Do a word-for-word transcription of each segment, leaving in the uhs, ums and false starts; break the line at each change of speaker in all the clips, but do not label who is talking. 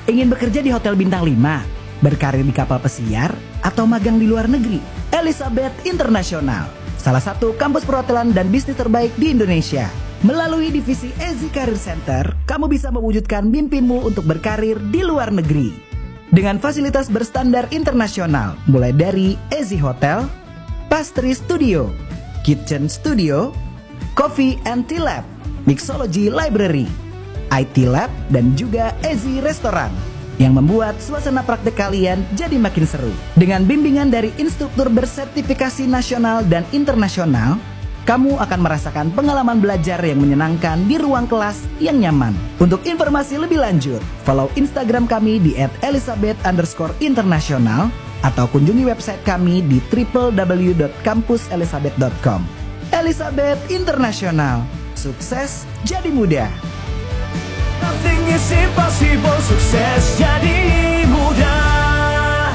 Ingin bekerja di hotel bintang lima, berkarir di kapal pesiar, atau magang di luar negeri? Elizabeth International, salah satu kampus perhotelan dan bisnis terbaik di Indonesia. Melalui divisi Ezi Career Center, kamu bisa mewujudkan mimpimu untuk berkarir di luar negeri. Dengan fasilitas berstandar internasional, mulai dari Ezi Hotel, Pastry Studio, Kitchen Studio, Coffee and Tea Lab, Mixology Library, I T Lab, dan juga Ezi Restoran yang membuat suasana praktek kalian jadi makin seru. Dengan bimbingan dari instruktur bersertifikasi nasional dan internasional, kamu akan merasakan pengalaman belajar yang menyenangkan di ruang kelas yang nyaman. Untuk informasi lebih lanjut, follow Instagram kami di et elizabeth underscore international atau kunjungi website kami di w w w dot kampus elizabeth dot com. Elizabeth International, sukses jadi mudah.
Nothing is impossible, sukses jadi mudah.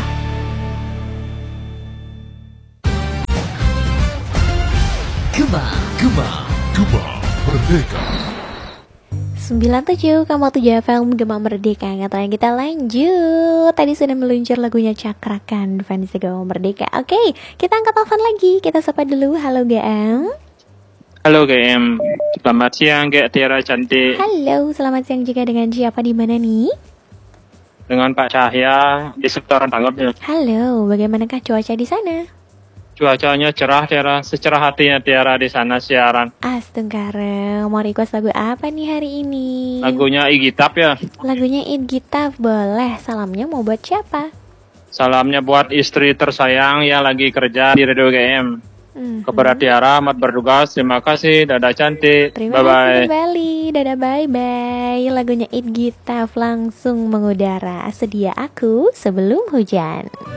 Gema, Gema, Gema Merdeka.
sembilan puluh tujuh koma tujuh F M Gema Merdeka. Katanya kita lanjut. Tadi sudah meluncur lagunya Cakrakan Fans Gema Merdeka. Oke, kita angkat telepon lagi. Kita sapa dulu. Halo G M.
Halo G M, selamat siang G Tiara cantik.
Halo, selamat siang juga dengan siapa di mana nih?
Dengan Pak Cahya di sektoran Tanggap.
Halo, bagaimanakah cuaca di sana?
Cuacanya cerah Tiara, secerah hatinya Tiara di sana siaran.
Astungkare, mau request lagu apa nih hari ini?
Lagunya Igitap ya.
Lagunya Igitap, boleh. Salamnya mau buat siapa?
Salamnya buat istri tersayang yang lagi kerja di Radio G M. Mm-hmm. Kepada Tiara amat bertugas, terima kasih, dadah cantik,
terima
bye bye.
kasih kembali, dadah bye bye. Lagunya It Gitaf langsung mengudara. Sedia aku sebelum hujan.